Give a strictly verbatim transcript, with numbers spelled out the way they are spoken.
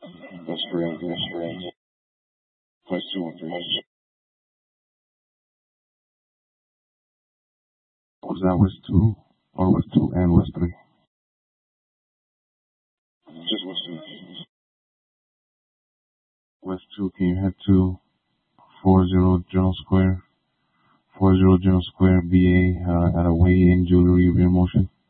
That's correct. That's correct. Plus two and three. Was that West two or West two and West three? Just West two. West two, can you head to four zero General Square? four zero General Square, B A, uh, at a weigh-in jewelry remotion.